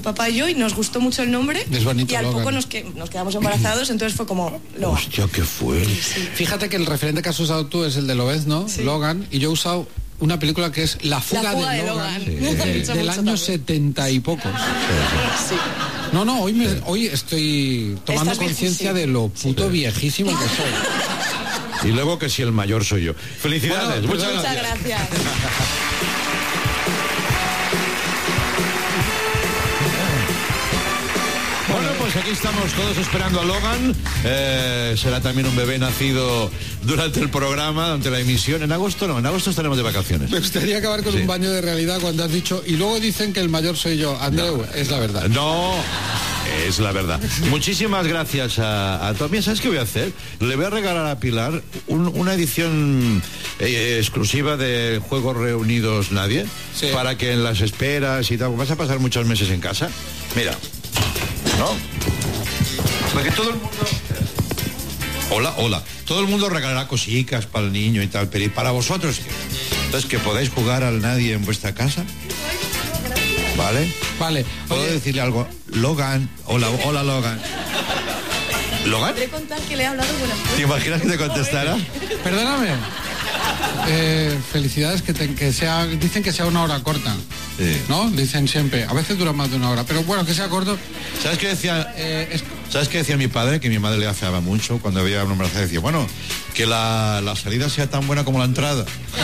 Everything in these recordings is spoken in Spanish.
papá y yo, y nos gustó mucho el nombre. Es bonito, y al Logan. poco nos quedamos embarazados, entonces fue como Logan. Hostia, qué fue. Sí. Fíjate que el referente que has usado tú es el de Lobezno, Sí. Logan, y yo he usado una película que es La fuga, de Logan, Sí. del año 70 y pocos. Sí. No, hoy estoy tomando Estás conciencia viejo, sí. de lo puto viejísimo que soy. Y luego que si el mayor soy yo. Felicidades. Bueno, muchas Muchas gracias. gracias. Bueno, pues aquí estamos todos esperando a Logan. Será también un bebé nacido durante el programa, durante la emisión. En agosto no, en agosto estaremos de vacaciones. Me gustaría acabar con Sí. un baño de realidad cuando has dicho, y luego dicen que el mayor soy yo. Andreu, es la verdad. No, es la verdad. Muchísimas gracias a todos. Mira, ¿sabes qué voy a hacer? Le voy a regalar a Pilar una edición exclusiva de Juegos Reunidos Nadie, Sí. para que en las esperas y tal, vas a pasar muchos meses en casa. Mira, ¿no? Para que todo el mundo... Hola. Todo el mundo regalará cositas para el niño y tal, pero ¿y para vosotros qué? Entonces, que podáis jugar al Nadie en vuestra casa. ¿Vale? Vale. ¿Puedo Oye, decirle algo? Logan. Hola, Logan. ¿Logan? Podré contar que le he hablado buenas ¿Te imaginas que te contestara? perdóname. Felicidades, dicen que sea una hora corta. Sí. ¿No? Dicen siempre. A veces dura más de una hora. Pero bueno, que sea corto. ¿Sabes qué decía? Es- ¿Sabes qué decía mi padre? Que mi madre le afeaba mucho cuando había una embarazada. Decía, bueno, que la salida sea tan buena como la entrada.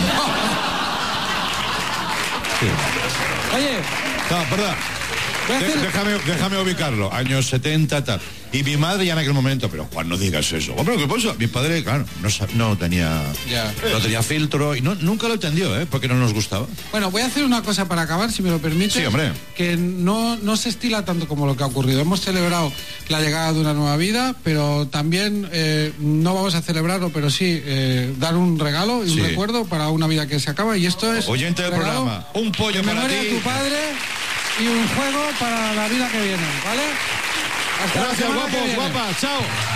Sí. Oye, No, perdón. voy a hacer... Déjame ubicarlo. Años 70, tal. Y mi madre ya en aquel momento, pero Juan, no digas eso. Hombre, ¿qué pasa? Mi padre, claro, no tenía filtro y nunca lo entendió, porque no nos gustaba. Bueno, voy a hacer una cosa para acabar, si me lo permite. Sí, hombre. Que no se estila tanto como lo que ha ocurrido. Hemos celebrado la llegada de una nueva vida, pero también no vamos a celebrarlo, pero sí dar un regalo y un Sí. recuerdo para una vida que se acaba. Y esto es... Oyente del regalo programa, un pollo en para memoria ti. de tu padre y un juego para la vida que viene, ¿vale? Hasta la Gracias, semana que guapos, viene. guapas. Chao.